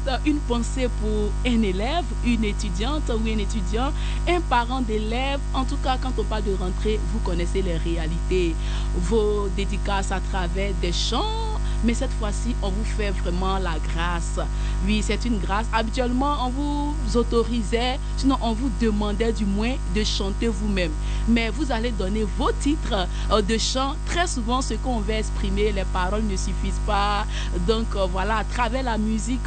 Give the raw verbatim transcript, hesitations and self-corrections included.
une pensée pour un élève, une étudiante ou un étudiant, un parent d'élève. En tout cas, quand on parle de rentrée, vous connaissez les réalités. Vos dédicaces à travers des chants, mais cette fois-ci, on vous fait vraiment la grâce. Oui, c'est une grâce. Habituellement, on vous autorisait, sinon on vous demandait du moins de chanter vous-même. Mais vous allez donner vos titres de chant. Très souvent, ce qu'on veut exprimer, les paroles ne suffisent pas. Donc, voilà, à travers la musique,